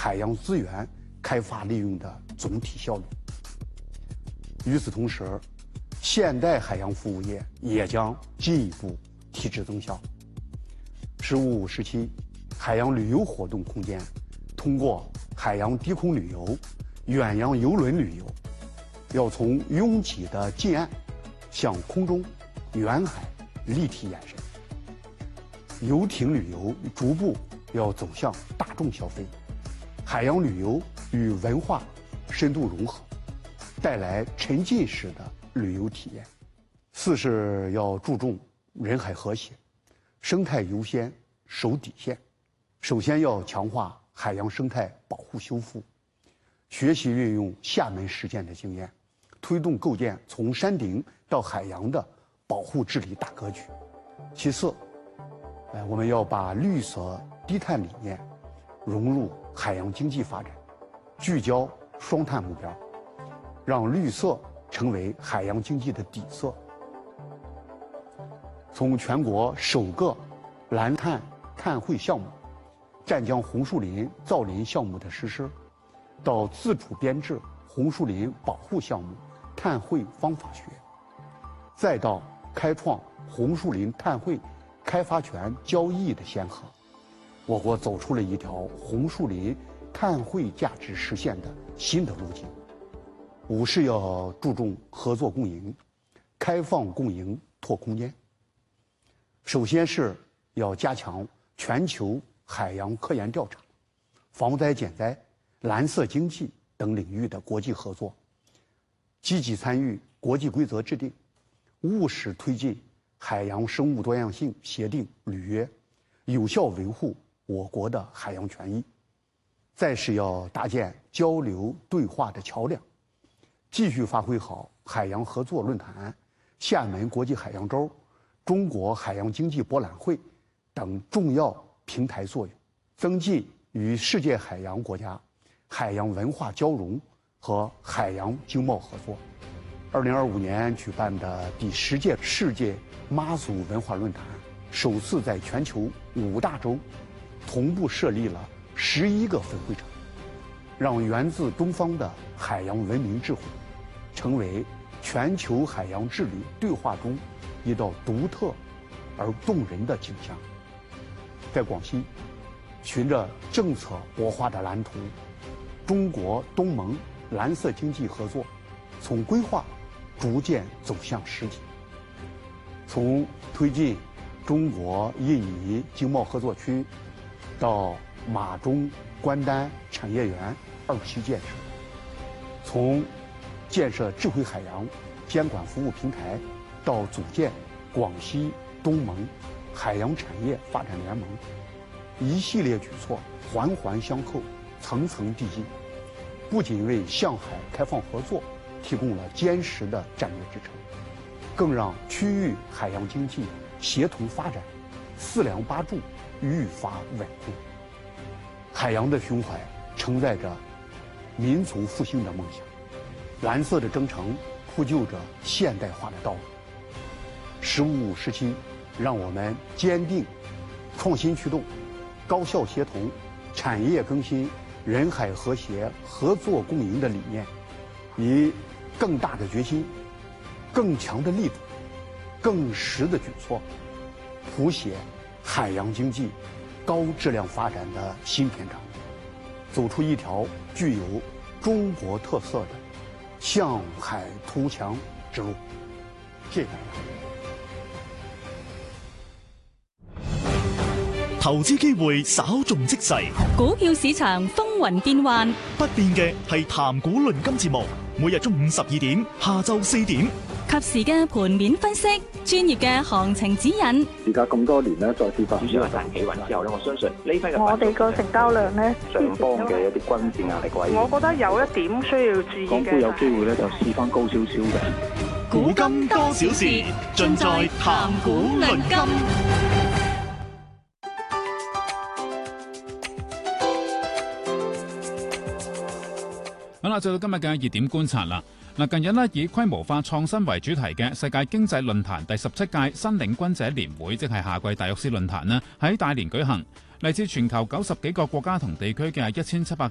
海洋资源开发利用的总体效率。与此同时，现代海洋服务业也将进一步提质增效。“15+5”时期，海洋旅游活动空间通过海洋低空旅游、远洋邮轮旅游，要从拥挤的近岸向空中、远海立体延伸。游艇旅游逐步要走向大众消费，海洋旅游与文化深度融合，带来沉浸式的旅游体验。4是要注重人海和谐，生态优先守底线。首先要强化海洋生态保护修复，学习运用厦门实践的经验，推动构建从山顶到海洋的保护治理大格局。其次，我们要把绿色低碳理念融入海洋经济发展，聚焦双碳目标，让绿色成为海洋经济的底色。从全国首个蓝碳碳汇项目湛江红树林造林项目的实施，到自主编制红树林保护项目碳汇方法学，再到开创红树林碳汇开发权交易的先河，我国走出了一条红树林碳汇价值实现的新的路径。5是要注重合作共赢，开放共赢拓空间。首先是要加强全球海洋科研调查、防灾减灾、蓝色经济等领域的国际合作，积极参与国际规则制定，务实推进海洋生物多样性协定履约，有效维护我国的海洋权益。再是要搭建交流对话的桥梁，继续发挥好海洋合作论坛、厦门国际海洋周、中国海洋经济博览会等重要平台作用，增进与世界海洋国家海洋文化交融和海洋经贸合作。2025年举办的第10届世界妈祖文化论坛，首次在全球5大洲同步设立了11个分会场，让源自东方的海洋文明智慧成为全球海洋治理对话中一道独特而动人的景象。在广西，循着政策擘画的蓝图，中国东盟蓝色经济合作从规划逐渐走向实体，从推进中国印尼经贸合作区到马中关丹产业园2期建设，从建设智慧海洋监管服务平台到组建广西东盟海洋产业发展联盟，一系列举措环环相扣，层层递进，不仅为向海开放合作提供了坚实的战略支撑，更让区域海洋经济协同发展4梁8柱愈发稳固。海洋的胸怀承载着民族复兴的梦想，蓝色的征程铺就着现代化的道路。15+5时期，让我们坚定创新驱动、高效协同、产业更新、人海和谐、合作共赢的理念，以更大的决心、更强的力度、更实的举措，谱写海洋经济高质量发展的新篇章，走出一条具有中国特色的向海图强之路。谢谢大家。 投資機會稍縱即逝， 股票市場風雲變幻， 不變嘅係談股論金節目，每日中午12點，下晝4點， 及時嘅盤面分析，專業嘅行情指引。 而家咁多年咧，再跌翻主要係彈企穩之後咧，我相信呢批嘅我哋個成交量咧， 上方嘅一啲均線壓力位， 我覺得有一點需要注意嘅。 港股有機會咧就試翻高少少嘅。 古今多少事，盡在談股論金。 好啦，就到今日嘅熱點觀察啦。嗱，近日呢，以規模化創新為主題嘅世界經濟論壇第17屆新領軍者年會，即係夏季達沃斯論壇呢，喺大連舉行。嚟自全球90幾個國家同地區嘅1700